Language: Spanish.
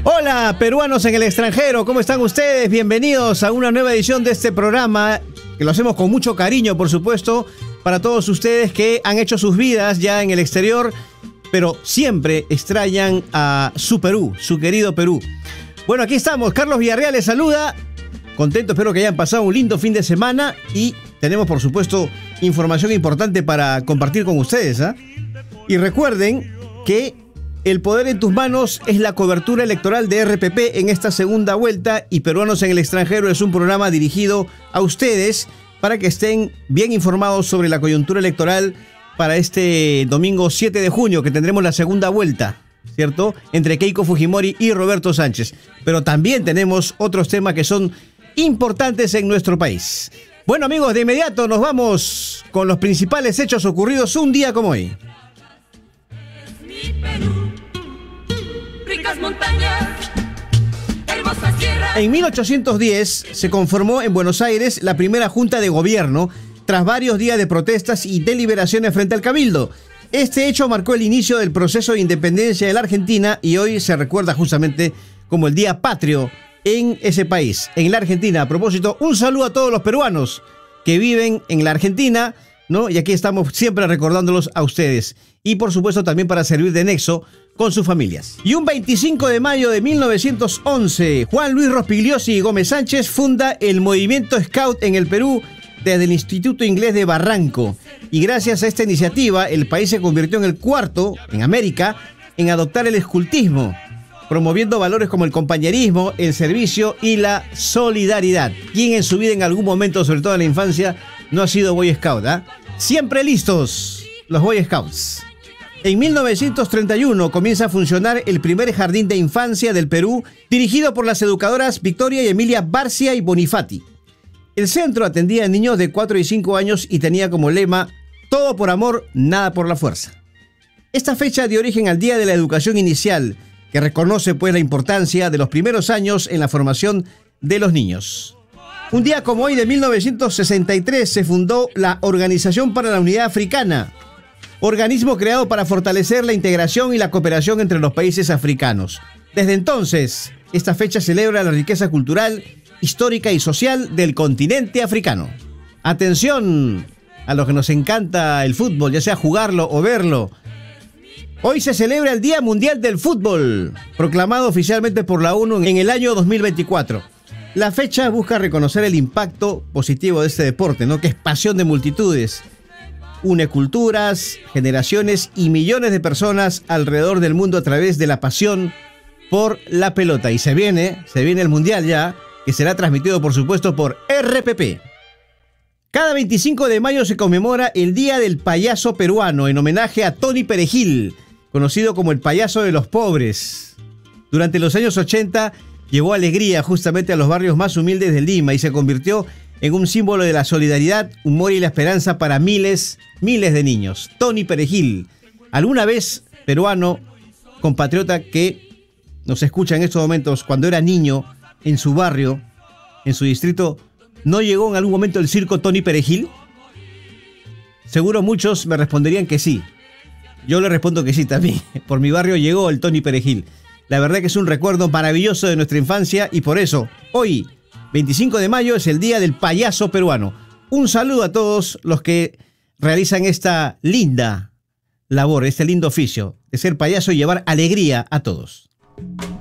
Hola, peruanos en el extranjero, ¿cómo están ustedes? Bienvenidos a una nueva edición de este programa, que lo hacemos con mucho cariño, por supuesto, para todos ustedes que han hecho sus vidas ya en el exterior, pero siempre extrañan a su Perú, su querido Perú. Bueno, aquí estamos, Carlos Villarreal les saluda, contento, espero que hayan pasado un lindo fin de semana y tenemos, por supuesto, información importante para compartir con ustedes, ¿eh? Y recuerden que el poder en tus manos es la cobertura electoral de RPP en esta segunda vuelta y Peruanos en el extranjero es un programa dirigido a ustedes para que estén bien informados sobre la coyuntura electoral para este domingo 7 de junio que tendremos la segunda vuelta, ¿cierto? Entre Keiko Fujimori y Roberto Sánchez. Pero también tenemos otros temas que son importantes en nuestro país. Bueno, amigos, de inmediato nos vamos con los principales hechos ocurridos un día como hoy. Montañas, hermosas tierras. En 1810 se conformó en Buenos Aires la primera junta de gobierno tras varios días de protestas y deliberaciones frente al Cabildo. Este hecho marcó el inicio del proceso de independencia de la Argentina y hoy se recuerda justamente como el Día Patrio en ese país, en la Argentina. A propósito, un saludo a todos los peruanos que viven en la Argentina, ¿no? Y aquí estamos siempre recordándolos a ustedes. Y por supuesto también para servir de nexo con sus familias. Y un 25 de mayo de 1911, Juan Luis Rospigliosi y Gómez Sánchez funda el movimiento Scout en el Perú desde el Instituto Inglés de Barranco. Y gracias a esta iniciativa, el país se convirtió en el cuarto, en América, en adoptar el escultismo, promoviendo valores como el compañerismo, el servicio y la solidaridad. ¿Quién en su vida en algún momento, sobre todo en la infancia, no ha sido Boy Scout? Siempre listos los Boy Scouts. En 1931 comienza a funcionar el primer jardín de infancia del Perú, dirigido por las educadoras Victoria y Emilia Barcia y Bonifati. El centro atendía a niños de 4 y 5 años y tenía como lema: todo por amor, nada por la fuerza. Esta fecha dio origen al Día de la Educación Inicial, que reconoce pues la importancia de los primeros años en la formación de los niños. Un día como hoy de 1963 se fundó la Organización para la Unidad Africana, organismo creado para fortalecer la integración y la cooperación entre los países africanos. Desde entonces, esta fecha celebra la riqueza cultural, histórica y social del continente africano. Atención a los que nos encanta el fútbol, ya sea jugarlo o verlo. Hoy se celebra el Día Mundial del Fútbol, proclamado oficialmente por la ONU en el año 2024. La fecha busca reconocer el impacto positivo de este deporte, ¿no? Que es pasión de multitudes. Une culturas, generaciones y millones de personas alrededor del mundo a través de la pasión por la pelota. Y se viene el Mundial ya, que será transmitido por supuesto por RPP. Cada 25 de mayo se conmemora el Día del Payaso Peruano en homenaje a Tony Perejil, conocido como el payaso de los pobres. Durante los años 80 llevó alegría justamente a los barrios más humildes de Lima y se convirtió en un símbolo de la solidaridad, humor y la esperanza para miles de niños. Tony Perejil, alguna vez peruano, compatriota que nos escucha en estos momentos, cuando era niño, en su barrio, en su distrito, ¿no llegó en algún momento el circo Tony Perejil? Seguro muchos me responderían que sí. Yo le respondo que sí también. Por mi barrio llegó el Tony Perejil. La verdad que es un recuerdo maravilloso de nuestra infancia y por eso, hoy, 25 de mayo, es el Día del Payaso Peruano. Un saludo a todos los que realizan esta linda labor, este lindo oficio de ser payaso y llevar alegría a todos.